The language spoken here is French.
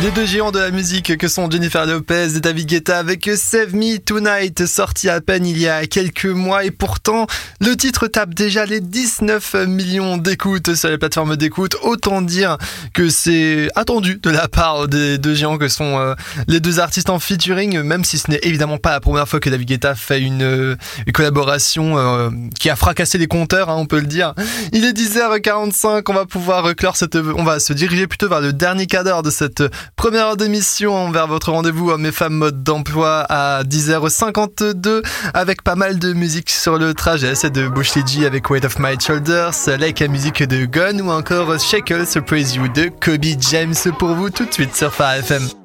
Les deux géants de la musique que sont Jennifer Lopez et David Guetta avec Save Me Tonight, sorti à peine il y a quelques mois, et pourtant le titre tape déjà les 19 millions d'écoutes sur les plateformes d'écoute. Autant dire que c'est attendu de la part des deux géants que sont les deux artistes en featuring, même si ce n'est évidemment pas la première fois que David Guetta fait une collaboration qui a fracassé les compteurs, on peut le dire. Il est 10h45, on va se diriger plutôt vers le dernier quart d'heure de cette première heure d'émission, vers votre rendez-vous Mes Femmes Mode d'Emploi à 10h52, avec pas mal de musique sur le trajet. C'est de Bush G avec Weight of My Shoulders, Like la musique de Gun ou encore Shackle Surprise You de Kobe James pour vous tout de suite sur Phare FM.